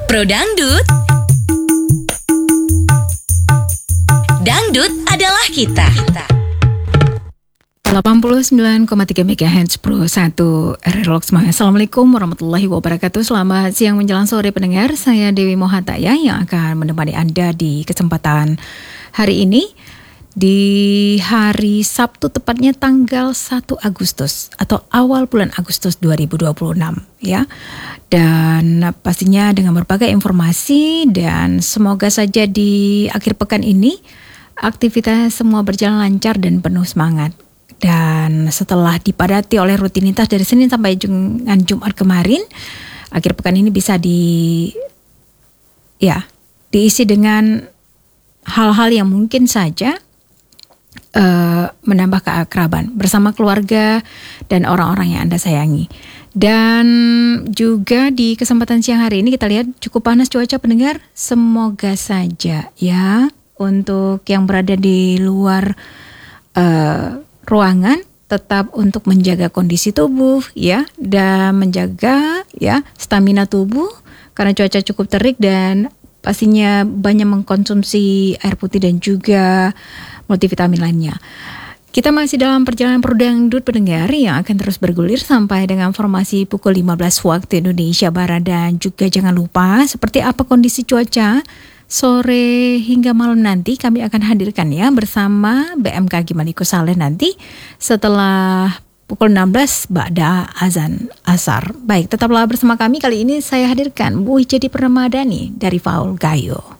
Pro Dangdut. Dangdut adalah kita. 89,3 MHz Pro 1 RRLOG semuanya. Assalamualaikum warahmatullahi wabarakatuh. Selamat siang menjelang sore pendengar. Saya Dewi Mohataya yang akan menemani Anda di kesempatan hari ini. Di hari Sabtu tepatnya tanggal 1 Agustus atau awal bulan Agustus 2026 ya. Dan pastinya dengan berbagai informasi dan semoga saja di akhir pekan ini aktivitas semua berjalan lancar dan penuh semangat. Dan setelah dipadati oleh rutinitas dari Senin sampai dengan Jumat kemarin, akhir pekan ini bisa diisi dengan hal-hal yang mungkin saja menambah keakraban bersama keluarga dan orang-orang yang Anda sayangi. Dan juga di kesempatan siang hari ini kita lihat cukup panas cuaca pendengar. Semoga saja ya untuk yang berada di luar ruangan tetap untuk menjaga kondisi tubuh ya dan menjaga ya stamina tubuh karena cuaca cukup terik dan pastinya banyak mengkonsumsi air putih dan juga multivitamin lainnya. Kita masih dalam perjalanan Pro Dangdut pendengar yang akan terus bergulir sampai dengan formasi pukul 15 waktu Indonesia Barat. Dan juga jangan lupa seperti apa kondisi cuaca sore hingga malam nanti kami akan hadirkan ya bersama BMKG Maniko Saleh nanti setelah pukul 16 ba'da azan asar. Baik, tetaplah bersama kami. Kali ini saya hadirkan Bu Jadi Permadani dari Faul Gayo.